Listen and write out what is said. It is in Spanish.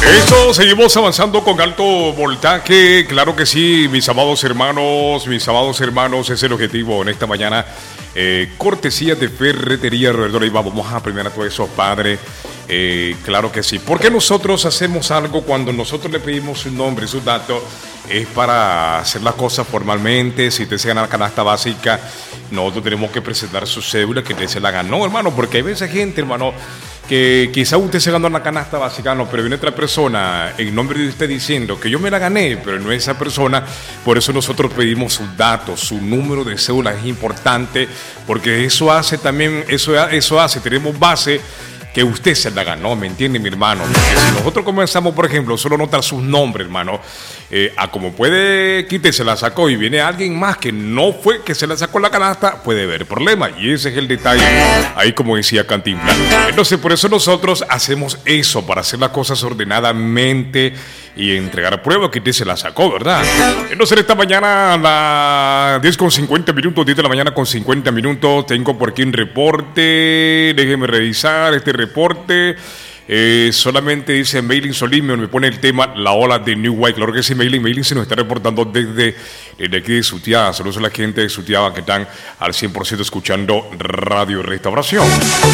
Eso, seguimos avanzando con alto voltaje. Claro que sí, mis amados hermanos, es el objetivo en esta mañana. Cortesía de Ferretería Roedor. Y vamos a premiar a todos esos padres. Claro que sí. Porque nosotros hacemos algo cuando nosotros le pedimos su nombre y sus datos. Es para hacer las cosas formalmente. Si usted se gana la canasta básica, nosotros tenemos que presentar su cédula que usted se la ganó, hermano. Porque hay veces gente, hermano, que quizá usted se ganó la canasta básica, no, pero viene otra persona en nombre de usted diciendo que yo me la gané, pero no es esa persona. Por eso nosotros pedimos sus datos, su número de cédula es importante, porque eso hace también, eso hace, tenemos base que usted se la ganó, ¿me entiende, mi hermano? Porque si nosotros comenzamos, por ejemplo, solo notar sus nombres, hermano, a como puede que usted se la sacó y viene alguien más que no fue, que se la sacó la canasta, puede haber problema. Y ese es el detalle, ahí como decía Cantinflas. Entonces, por eso nosotros hacemos eso, para hacer las cosas ordenadamente y entregar pruebas que usted se la sacó, ¿verdad? Entonces, esta mañana a las 10:50, 10 de la mañana con 50 minutos, tengo por aquí un reporte. Déjeme revisar este reporte. Solamente dice Maylin Solimio, me pone el tema la ola de New White. Claro que sí, Maylin se nos está reportando desde aquí de Sutiaba. Saludos a la gente de Sutiaba que están al 100% escuchando Radio Restauración.